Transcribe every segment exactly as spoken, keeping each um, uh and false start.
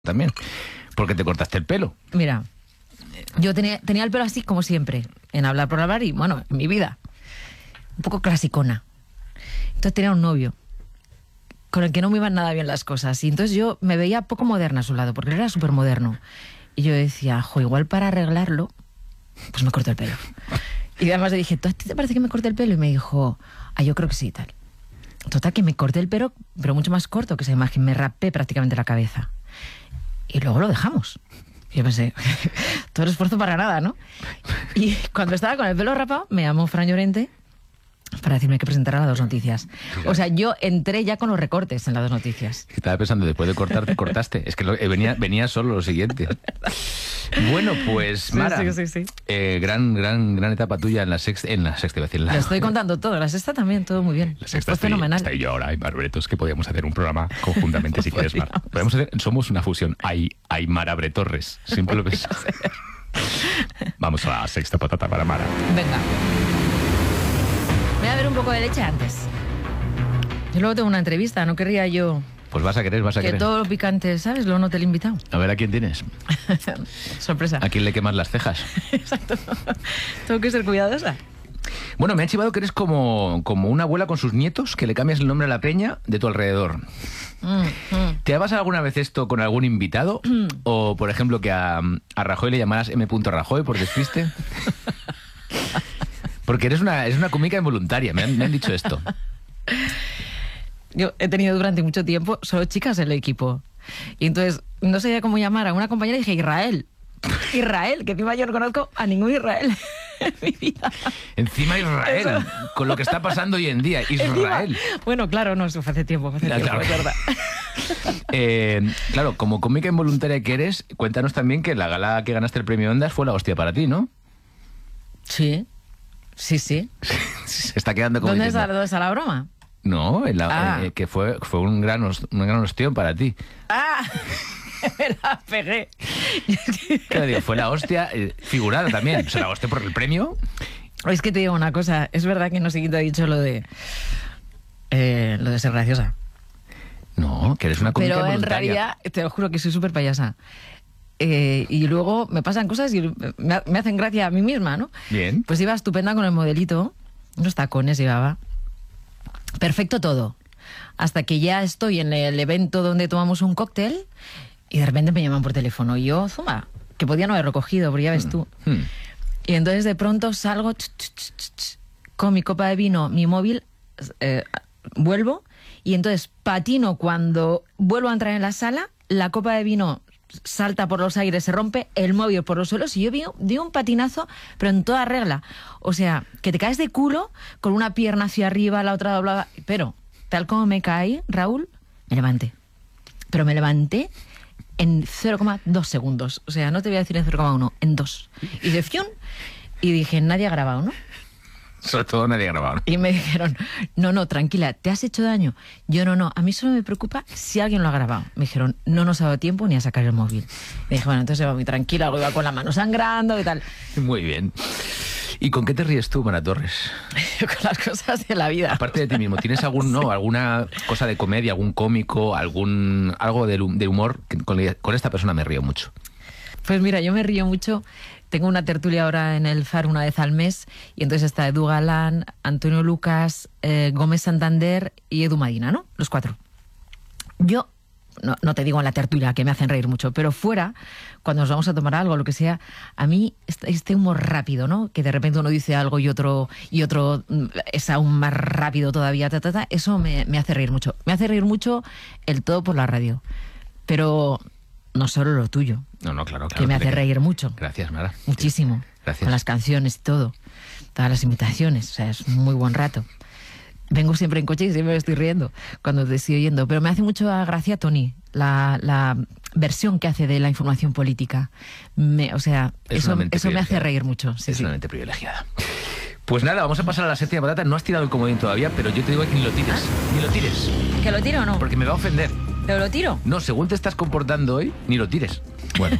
también, porque te cortaste el pelo. Mira, yo tenía, tenía el pelo así como siempre, en hablar por hablar y, bueno, en mi vida, un poco clasicona. Entonces tenía un novio con el que no me iban nada bien las cosas y entonces yo me veía poco moderna a su lado, porque él era súper moderno. Y yo decía, jo, igual para arreglarlo, pues me corto el pelo. Y además le dije, ¿a ti te parece que me corte el pelo? Y me dijo, ah, yo creo que sí, tal. Total, que me corté el pelo, pero mucho más corto que esa imagen, me rapé prácticamente la cabeza. Y luego lo dejamos. Y yo pensé, todo el esfuerzo para nada, ¿no? Y cuando estaba con el pelo rapado, me llamó Fran Llorente para decirme que presentara las dos noticias. O sea, yo entré ya con los recortes en las dos noticias. Estaba pensando, después de cortarte, cortaste. Es que lo, eh, venía, venía solo lo siguiente. Bueno, pues, Mara, sí, sí, sí, sí. Eh, gran, gran, gran etapa tuya en la sexta, en la sexta, iba a decir. La, Lo estoy contando todo, la sexta también, todo muy bien. La sexta Fue fenomenal. Estoy yo ahora, Aymar Bretos, que podíamos hacer un programa conjuntamente si quieres, Mara. Podemos hacer, somos una fusión, Ay, Aymar Bretorres, siempre lo pensaba. Vamos a la sexta patata para Mara. Venga. Voy a ver un poco de leche antes. Yo luego tengo una entrevista, no querría yo... Pues vas a querer, vas a que querer. Que todo lo picante, ¿sabes? Lo no te lo he invitado. A ver, ¿a quién tienes? Sorpresa. ¿A quién le quemas las cejas? Exacto. Tengo que ser cuidadosa. Bueno, me han chivado que eres como, como una abuela con sus nietos, que le cambias el nombre a la peña de tu alrededor. Mm, mm. ¿Te ha pasado alguna vez esto con algún invitado? O, por ejemplo, que a, a Rajoy le llamaras M. Rajoy por despiste. Porque eres una, eres una cómica involuntaria, me han, me han dicho esto. Yo he tenido durante mucho tiempo solo chicas en el equipo. Y entonces no sabía cómo llamar a una compañera y dije Israel. Israel, que encima yo no conozco a ningún Israel en mi vida. Encima Israel, eso. Con lo que está pasando hoy en día, Israel. Encima, bueno, claro, no, eso fue hace tiempo, fue hace tiempo, claro. Es verdad. eh, claro, como cómica involuntaria que eres, cuéntanos también que la gala que ganaste el premio Ondas fue la hostia para ti, ¿no? Sí, sí, sí. Se está quedando como ¿Dónde diciendo... está, ¿Dónde está la broma? No, en la, ah. eh, que fue, fue un gran, un gran ostión para ti. ¡Ah! Me la pegué. Claro, digo, fue la hostia eh, figurada también. O sea, la hostia por el premio. Es que te digo una cosa. Es verdad que no sé quién te ha dicho lo de... Eh, lo de ser graciosa. No, que eres una cómica Pero voluntaria. en realidad, te lo juro que soy súper payasa. Eh, y luego me pasan cosas y me, me hacen gracia a mí misma, ¿no? Bien. Pues iba estupenda con el modelito. Unos tacones llevaba. Perfecto todo. Hasta que ya estoy en el evento donde tomamos un cóctel y de repente me llaman por teléfono. Y yo, zumba, que podía no haberlo cogido, pero ya ves tú. Hmm. Hmm. Y entonces de pronto salgo ch, ch, ch, ch, ch, con mi copa de vino, mi móvil, eh, vuelvo y entonces patino cuando vuelvo a entrar en la sala, la copa de vino salta por los aires, se rompe, el móvil por los suelos y yo vi, di un patinazo, pero en toda regla. O sea, que te caes de culo con una pierna hacia arriba, la otra doblada, pero tal como me caí, Raúl, me levanté. Pero me levanté en cero coma dos segundos. O sea, no te voy a decir en cero coma uno, en dos. Y de fiun, y dije, nadie ha grabado, ¿no? Sobre todo nadie ha grabado, ¿no? Y me dijeron, no, no, tranquila, ¿te has hecho daño? Yo, no, no, a mí solo me preocupa si alguien lo ha grabado. Me dijeron, no nos ha dado tiempo ni a sacar el móvil. Me dije, bueno, entonces iba muy tranquila, algo iba con la mano sangrando y tal. Muy bien. ¿Y con qué te ríes tú, Mara Torres? Con las cosas de la vida. Aparte de ti mismo, ¿tienes algún, no, alguna cosa de comedia, algún cómico, algún algo de, de humor? Que con, con esta persona me río mucho. Pues mira, yo me río mucho. Tengo una tertulia ahora en el Faro una vez al mes y entonces está Edu Galán, Antonio Lucas, eh, Gómez Santander y Edu Madina, ¿no? Los cuatro. Yo, no, no te digo en la tertulia que me hacen reír mucho, pero fuera, cuando nos vamos a tomar algo, lo que sea, a mí este, este humor rápido, ¿no? Que de repente uno dice algo y otro y otro es aún más rápido todavía, ta, ta, ta, eso me, me hace reír mucho. Me hace reír mucho el todo por la radio. Pero... no solo lo tuyo. No, no, claro, claro. Que me hace que... reír mucho. Gracias, Mara. Muchísimo. Gracias. Con las canciones y todo. Todas las imitaciones. O sea, es un muy buen rato. Vengo siempre en coche y siempre me estoy riendo cuando te estoy oyendo. Pero me hace mucho gracia, Tony, la, la versión que hace de la información política. Me, o sea, es eso, eso me hace reír mucho. Sí, es sí. una mente privilegiada. Pues nada, vamos a pasar a la séptima patata. No has tirado el comodín todavía, pero yo te digo que ni lo tires. ¿Ah? Ni lo tires. ¿Que lo tiro o no? Porque me va a ofender. ¿Pero lo tiro? No, según te estás comportando hoy, ni lo tires. Bueno.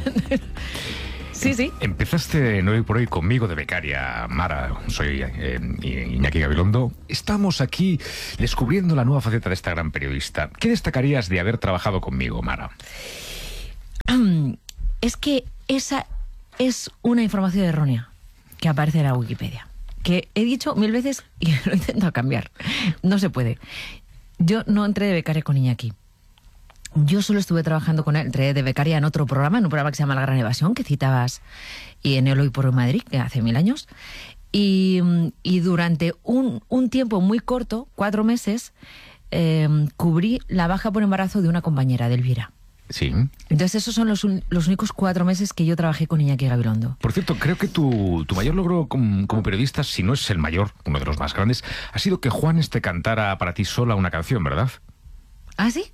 Sí, sí. Empezaste en Hoy por Hoy conmigo de becaria, Mara. Soy eh, Iñaki Gabilondo. Estamos aquí descubriendo la nueva faceta de esta gran periodista. ¿Qué destacarías de haber trabajado conmigo, Mara? Es que esa es una información errónea que aparece en la Wikipedia. Que he dicho mil veces y lo he intentado cambiar. No se puede. Yo no entré de becaria con Iñaki. Yo solo estuve trabajando con él, entré de becaria en otro programa, en un programa que se llama La Gran Evasión, que citabas y en el Hoy por Hoy Madrid, que hace mil años. Y, y durante un, un tiempo muy corto, cuatro meses, eh, cubrí la baja por embarazo de una compañera, de Elvira. Sí. Entonces esos son los, un, los únicos cuatro meses que yo trabajé con Iñaki Gabilondo. Por cierto, creo que tu, tu mayor logro como, como periodista, si no es el mayor, uno de los más grandes, ha sido que Juanes te cantara para ti sola una canción, ¿verdad? ¿Ah, sí?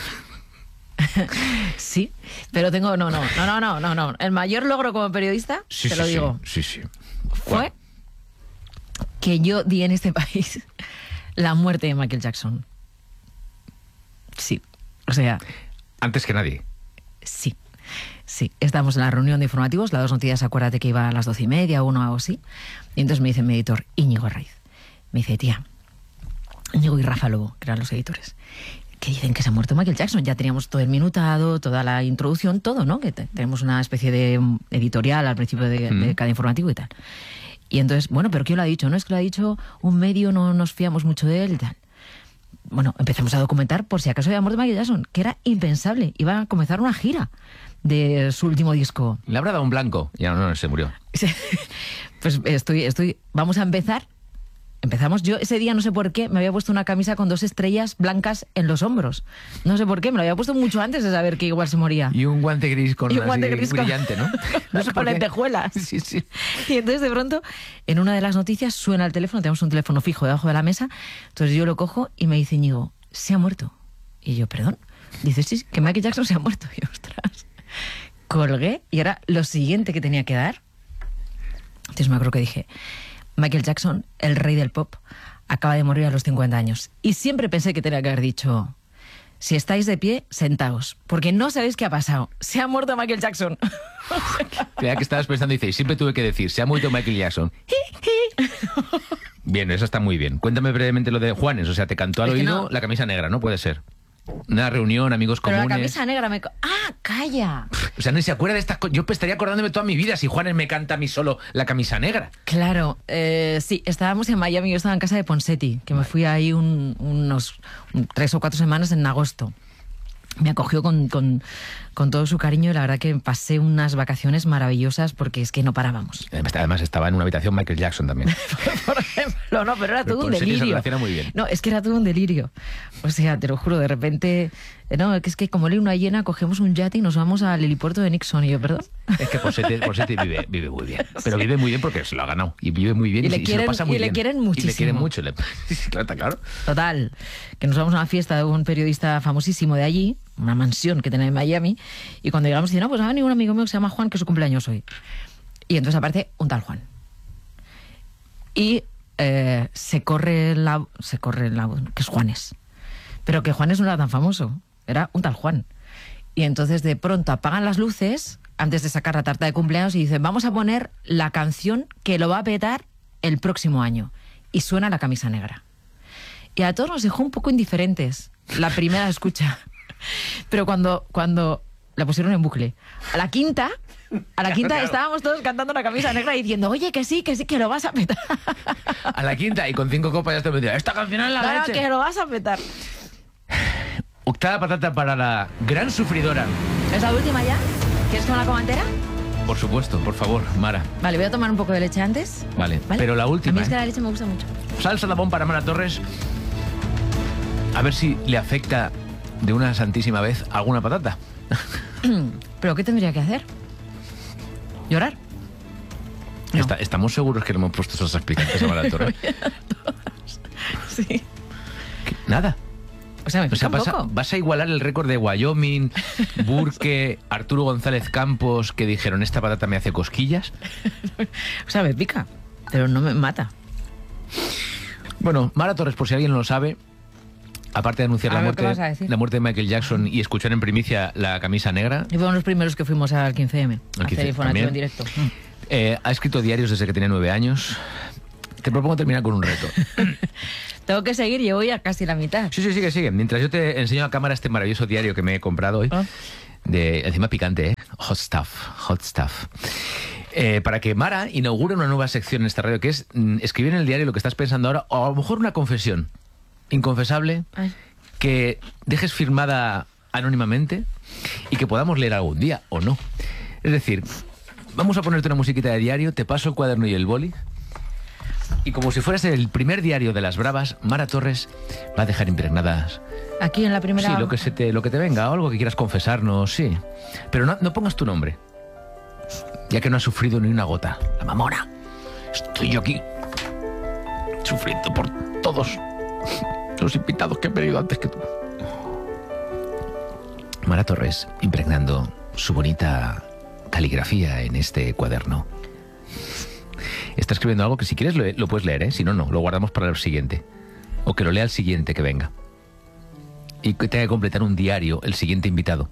Sí, pero tengo... No, no, no, no, no, no, no. El mayor logro como periodista, sí, te sí, lo digo, sí, sí, sí. fue que yo di en este país la muerte de Michael Jackson. Sí, o sea... Antes que nadie. Sí, sí. Estamos en la reunión de informativos, las dos noticias, acuérdate que iba a las doce y media, uno o algo así. Y entonces me dice mi editor, Íñigo Arraiz. Me dice, tía, Íñigo y Rafa Lobo, que eran los editores, que dicen que se ha muerto Michael Jackson. Ya teníamos todo el minutado, toda la introducción, todo, ¿no? Que te, tenemos una especie de editorial al principio de, mm. de cada informativo y tal. Y entonces, bueno, ¿pero quién lo ha dicho? No es que lo ha dicho un medio, no nos fiamos mucho de él y tal. Bueno, empezamos a documentar por si acaso había muerto Michael Jackson, que era impensable. Iba a comenzar una gira de su último disco. Le habrá dado un blanco. Ya no, no, se murió. Pues estoy, estoy... Vamos a empezar. Empezamos. Yo ese día, no sé por qué, me había puesto una camisa con dos estrellas blancas en los hombros. No sé por qué, me lo había puesto mucho antes de saber que igual se moría. Y un guante gris con y un guante así gris brillante, con... ¿no? No sé con lentejuelas. Sí, sí. Y entonces de pronto, en una de las noticias suena el teléfono, tenemos un teléfono fijo debajo de la mesa, entonces yo lo cojo y me dice Íñigo, se ha muerto. Y yo, perdón. Dice, sí, que Michael Jackson se ha muerto. Y yo, ostras. Colgué y era lo siguiente que tenía que dar. Entonces me acuerdo que dije, Michael Jackson, el rey del pop, acaba de morir a los cincuenta años. Y siempre pensé que tenía que haber dicho, si estáis de pie, sentaos, porque no sabéis qué ha pasado. Se ha muerto Michael Jackson. Creía que estabas pensando y dice, y siempre tuve que decir, se ha muerto Michael Jackson. Bien, eso está muy bien. Cuéntame brevemente lo de Juanes, o sea, te cantó al Es que oído no. la camisa negra, ¿no? Puede ser. Una reunión, amigos Pero comunes. la camisa negra me... ¡Ah, calla! O sea, no se acuerda de estas cosas. Yo estaría acordándome toda mi vida si Juanes me canta a mí solo la camisa negra. Claro, eh, sí, estábamos en Miami, yo estaba en casa de Ponseti, que me fui ahí un, unos un, tres o cuatro semanas en agosto. Me acogió con, con, con todo su cariño y la verdad que pasé unas vacaciones maravillosas porque es que no parábamos. Además estaba en una habitación Michael Jackson también. Por ejemplo, no, pero era Pero todo un Ponseti se delirio. relaciona muy bien. No, es que era todo un delirio. O sea, te lo juro, de repente... No, es que como luna llena, cogemos un yate y nos vamos al helipuerto de Nixon. Y yo, perdón. Es que Ponseti, Ponseti vive, vive muy bien. Pero vive muy bien porque se lo ha ganado. Y vive muy bien Y y, le y quieren- se lo pasa muy y le bien. quieren Y le muchísimo. quieren mucho. Le... Sí, claro, está claro. Total, que nos vamos a una fiesta de un periodista famosísimo de allí, una mansión que tiene en Miami, y cuando llegamos dice, no, pues ha venido un amigo mío que se llama Juan, que es su cumpleaños hoy. Y entonces aparece un tal Juan. Y eh, se corre la... se corre la... que es Juanes. Pero que Juanes no era tan famoso, era un tal Juan. Y entonces de pronto apagan las luces antes de sacar la tarta de cumpleaños y dicen, vamos a poner la canción que lo va a petar el próximo año. Y suena La camisa negra. Y a todos nos dejó un poco indiferentes la primera escucha. Pero cuando, cuando la pusieron en bucle, a la quinta, a la quinta Claro. estábamos todos cantando La camisa negra y diciendo, oye, que sí, que sí, que lo vas a petar. A la quinta y con cinco copas ya te decía, esta canción es la Claro, leche. que lo vas a petar. Octava patata para la gran sufridora. ¿Es la última ya? ¿Quieres con la coma entera? Por supuesto, por favor, Mara. Vale, voy a tomar un poco de leche antes. Vale, pero la última, A mí es que ¿eh? la leche me gusta mucho. Salsa Labón para Mara Torres. A ver si le afecta de una santísima vez alguna patata. ¿Pero qué tendría que hacer? ¿Llorar? No. Está- ¿Estamos seguros que le hemos puesto esas explicaciones a Mara Torres? Sí. ¿Qué? Nada. O sea, me O pica sea, un vas a, poco. vas a igualar el récord de Wyoming, Burke, Arturo González Campos, que dijeron, esta patata me hace cosquillas. O sea, me pica, pero no me mata. Bueno, Mara Torres, por si alguien no lo sabe, aparte de anunciar A la ver, ¿qué muerte, vas a decir? la muerte de Michael Jackson y escuchar en primicia La camisa negra, Y fuimos los primeros que fuimos al quince eme. A Al quince hacer informativo también. en directo. eh, ha escrito diarios desde que tenía nueve años. Te propongo terminar con un reto. Tengo que seguir, llevo ya casi la mitad. Sí, sí, sigue, sigue. Mientras yo te enseño a cámara este maravilloso diario que me he comprado hoy, Ah. de encima picante, ¿eh? Hot stuff, hot stuff. Eh, para que Mara inaugure una nueva sección en esta radio, que es mm, escribir en el diario lo que estás pensando ahora, o a lo mejor una confesión inconfesable, Ay. que dejes firmada anónimamente y que podamos leer algún día, o no. Es decir, vamos a ponerte una musiquita de diario, te paso el cuaderno y el boli, y como si fueras el primer diario de las bravas, Mara Torres va a dejar impregnadas... Aquí en la primera... Sí, lo que, se te, lo que te venga, o algo que quieras confesarnos, sí. Pero no, no pongas tu nombre, ya que no has sufrido ni una gota. La mamona. Estoy yo aquí, sufriendo por todos los invitados que han venido antes que tú. Mara Torres, impregnando su bonita caligrafía en este cuaderno. Está escribiendo algo que si quieres lo, lo puedes leer, ¿eh? Si no, no, lo guardamos para el siguiente. O que lo lea el siguiente que venga. Y que tenga que completar un diario el siguiente invitado.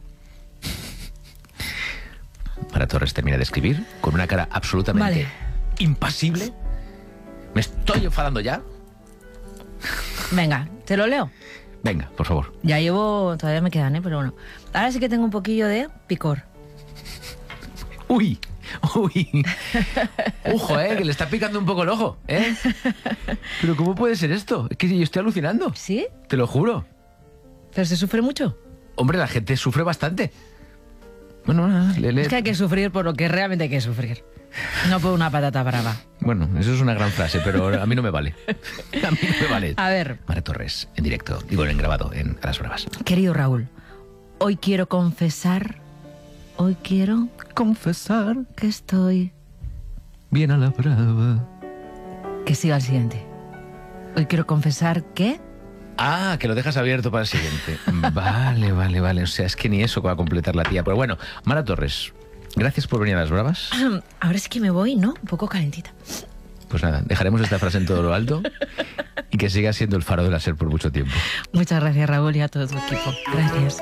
Mara Torres termina de escribir con una cara absolutamente vale. impasible. Me estoy enfadando ya. Venga, ¿te lo leo? Venga, por favor. Ya llevo, todavía me quedan, ¿eh? Pero bueno. Ahora sí que tengo un poquillo de picor. Uy, uy. Ojo, ¿eh? Que le está picando un poco el ojo, ¿eh? Pero ¿cómo puede ser esto? Es que yo estoy alucinando. ¿Sí? Te lo juro. ¿Pero se sufre mucho? Hombre, la gente sufre bastante. Bueno, nada, le, le... Es que hay que sufrir por lo que realmente hay que sufrir. No por una patata brava. Bueno, eso es una gran frase, pero a mí no me vale. A mí no me vale. A ver. Mara Torres, en directo, digo, en grabado, en A las Bravas. Querido Raúl, hoy quiero confesar, hoy quiero confesar que estoy bien a la brava. Que siga el siguiente. Hoy quiero confesar que... Ah, que lo dejas abierto para el siguiente. Vale, vale, vale. O sea, es que ni eso va a completar la tía. Pero bueno, Mara Torres, gracias por venir a Las Bravas. Ahora sí que me voy, ¿no? Un poco calentita. Pues nada, dejaremos esta frase en todo lo alto y que siga siendo el faro de la SER por mucho tiempo. Muchas gracias, Raúl, y a todo tu equipo. Gracias.